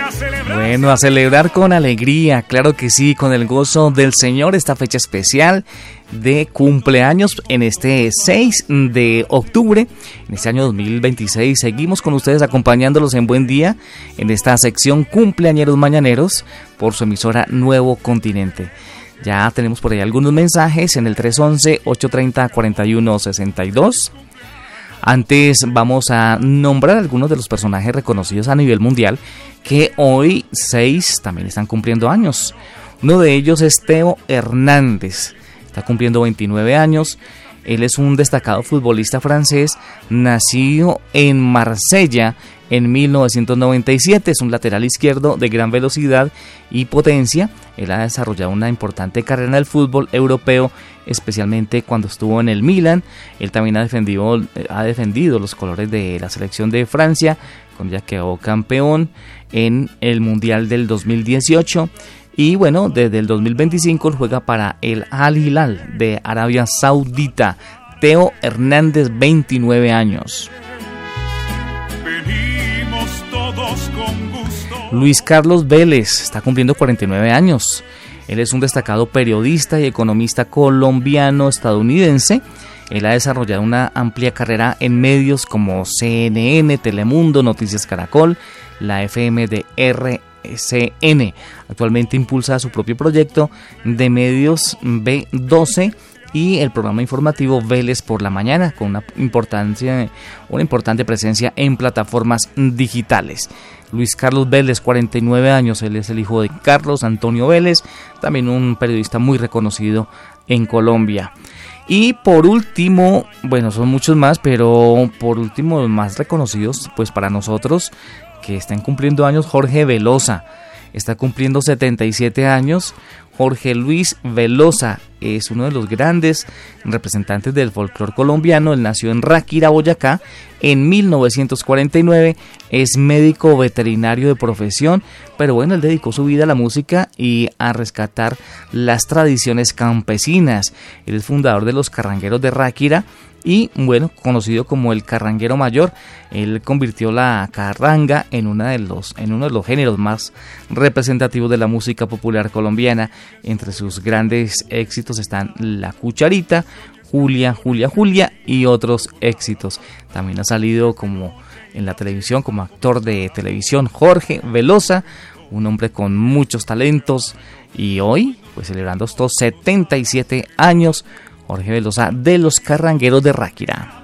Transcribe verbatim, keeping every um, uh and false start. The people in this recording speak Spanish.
Bueno, a celebrar con alegría, claro que sí, con el gozo del Señor, esta fecha especial de cumpleaños en este seis de octubre, en este año dos mil veintiséis. Seguimos con ustedes acompañándolos en Buen Día, en esta sección Cumpleañeros Mañaneros, por su emisora Nuevo Continente. Ya tenemos por ahí algunos mensajes en el tres once, ocho treinta, cuarenta y uno sesenta y dos. Antes vamos a nombrar algunos de los personajes reconocidos a nivel mundial que hoy seis también están cumpliendo años. Uno de ellos es Theo Hernández, está cumpliendo veintinueve años. Él es un destacado futbolista francés, nacido en Marsella en mil novecientos noventa y siete. Es un lateral izquierdo de gran velocidad y potencia. Él ha desarrollado una importante carrera en el fútbol europeo, especialmente cuando estuvo en el Milan. Él también ha defendido, ha defendido los colores de la selección de Francia, con ya quedó campeón en el Mundial del dos mil dieciocho. Y bueno, desde el dos mil veinticinco juega para el Al Hilal de Arabia Saudita. Theo Hernández, veintinueve años. Luis Carlos Vélez está cumpliendo cuarenta y nueve años. Él es un destacado periodista y economista colombiano-estadounidense. Él ha desarrollado una amplia carrera en medios como C N N, Telemundo, Noticias Caracol, la F M de R C N. Actualmente impulsa su propio proyecto de medios B doce y el programa informativo Vélez por la Mañana, con una, importancia, una importante presencia en plataformas digitales. Luis Carlos Vélez, cuarenta y nueve años, él es el hijo de Carlos Antonio Vélez, también un periodista muy reconocido en Colombia. Y por último, bueno, son muchos más, pero por último los más reconocidos, pues para nosotros, que están cumpliendo años, Jorge Velosa, está cumpliendo setenta y siete años. Jorge Luis Velosa es uno de los grandes representantes del folclore colombiano. Él nació en Ráquira, Boyacá, en mil novecientos cuarenta y nueve. Es médico veterinario de profesión, pero bueno, él dedicó su vida a la música y a rescatar las tradiciones campesinas. Él es fundador de los Carrangueros de Ráquira y, bueno, conocido como el Carranguero Mayor. Él convirtió la carranga en, una de los, en uno de los géneros más representativos de la música popular colombiana. Entre sus grandes éxitos están La Cucharita, Julia, Julia, Julia y otros éxitos. También ha salido como en la televisión como actor de televisión Jorge Velosa, un hombre con muchos talentos, y hoy, pues celebrando estos setenta y siete años, Jorge Velosa de los Carrangueros de Ráquira.